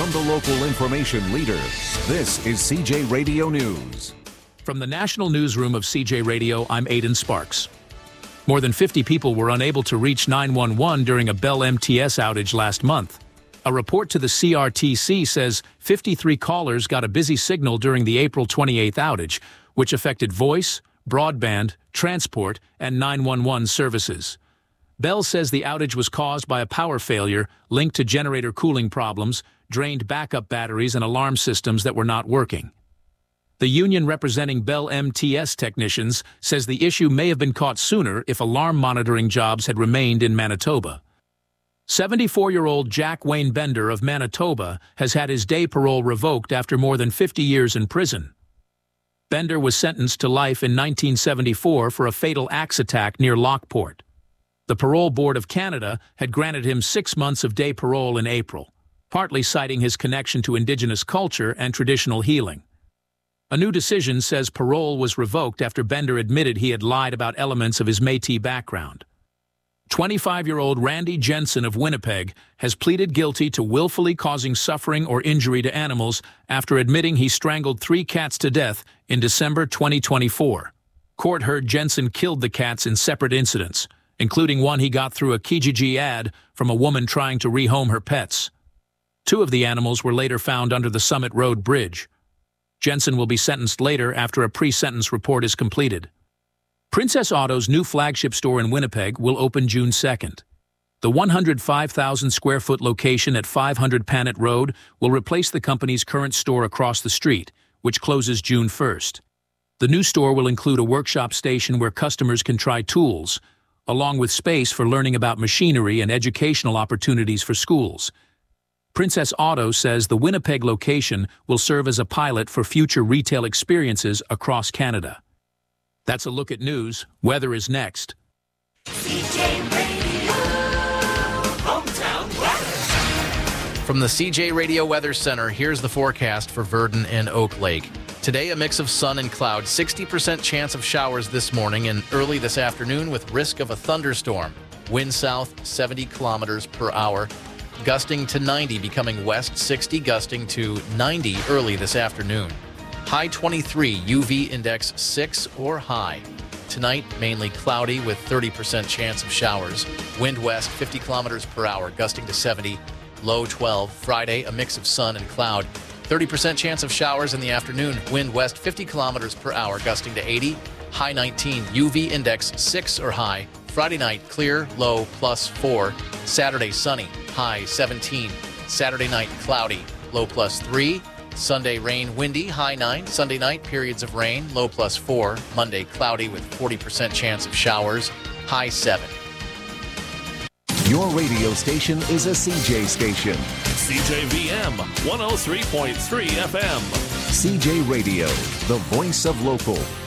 From the local information leader, this is CJ Radio News. From the national newsroom of CJ Radio, I'm Aidan Sparks. More than 50 people were unable to reach 911 during a Bell MTS outage last month. A report to the CRTC says 53 callers got a busy signal during the April 28th outage, which affected voice, broadband, transport, and 911 services. Bell says the outage was caused by a power failure linked to generator cooling problems, drained backup batteries, and alarm systems that were not working. The union representing Bell MTS technicians says the issue may have been caught sooner if alarm monitoring jobs had remained in Manitoba. 74-year-old Jack Wayne Bender of Manitoba has had his day parole revoked after more than 50 years in prison. Bender was sentenced to life in 1974 for a fatal axe attack near Lockport. The Parole Board of Canada had granted him 6 months of day parole in April, partly citing his connection to Indigenous culture and traditional healing. A new decision says parole was revoked after Bender admitted he had lied about elements of his Métis background. 25-year-old Randy Jensen of Winnipeg has pleaded guilty to willfully causing suffering or injury to animals after admitting he strangled 3 cats to death in December 2024. Court heard Jensen killed the cats in separate incidents, including one he got through a Kijiji ad from a woman trying to rehome her pets. 2 of the animals were later found under the Summit Road Bridge. Jensen will be sentenced later after a pre-sentence report is completed. Princess Auto's new flagship store in Winnipeg will open June 2nd. The 105,000-square-foot location at 500 Panet Road will replace the company's current store across the street, which closes June 1st. The new store will include a workshop station where customers can try tools, along with space for learning about machinery and educational opportunities for schools. Princess Auto says the Winnipeg location will serve as a pilot for future retail experiences across Canada. That's a look at news. Weather is next. CJ Radio, hometown weather. From the CJ Radio Weather Center, here's the forecast for Virden and Oak Lake. Today, a mix of sun and cloud, 60% chance of showers this morning and early this afternoon with risk of a thunderstorm. Wind south, 70 kilometers per hour. Gusting to 90, becoming west 60, gusting to 90 early this afternoon. High 23, UV index 6 or high. Tonight, mainly cloudy with 30% chance of showers. Wind west 50 kilometers per hour, gusting to 70, low 12. Friday, a mix of sun and cloud. 30% chance of showers in the afternoon. Wind west 50 kilometers per hour, gusting to 80, high 19. UV index 6 or high. Friday night, clear, low +4. Saturday, sunny, high 17. Saturday night, cloudy, low +3. Sunday, rain, windy, high 9. Sunday night, periods of rain, low +4. Monday, cloudy with 40% chance of showers, high 7. Your radio station is a CJ station. CJVM 103.3 FM. CJ Radio, the voice of local.